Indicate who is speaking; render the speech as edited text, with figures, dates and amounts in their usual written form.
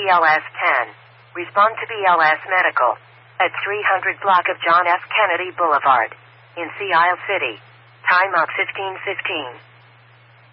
Speaker 1: BLS 10. Respond to BLS Medical. At 300 block of John F. Kennedy Boulevard. In Sea Isle City. Time of 15:15.